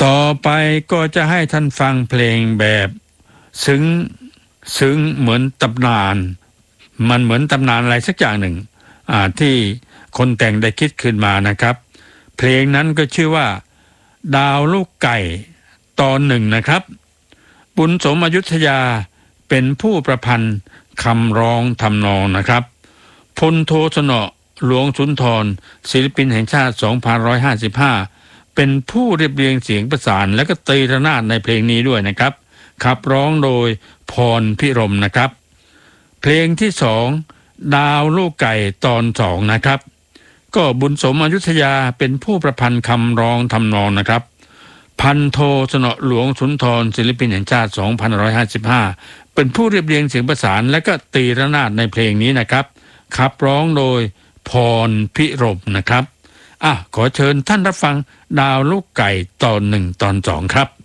ต่อไปก็จะให้ท่านฟังเพลงแบบซึ้งเหมือนตำนานมันเหมือนตำนานอะไรสักอย่างหนึ่งที่คนแต่งได้คิดขึ้นมานะครับเพลงนั้นก็ชื่อว่าดาวลูกไก่ตอนหนึ่งนะครับบุญสมอยุธยาเป็นผู้ประพันธ์คำร้องทำนองนะครับพลโทสนอหลวงสุนทรศิลปินแห่งชาติ2555เป็นผู้เรียบเรียงเสียงประสานและก็ตีระนาดในเพลงนี้ด้วยนะครับขับร้องโดยพรพิรมนะครับเพลงที่สองดาวลูกไก่ตอนสองนะครับก็บุญสมอยุธยาเป็นผู้ประพันธ์คำร้องทำนองนะครับพันโทสนอหลวงสุนทรศิลปินแห่งชาติ2555เป็นผู้เรียบเรียงเสียงประสานและก็ตีระนาดในเพลงนี้นะครับขับร้องโดยพรพิรมนะครับขอเชิญท่านรับฟังดาวลูกไก่ตอนหนึ่งตอนสองครับ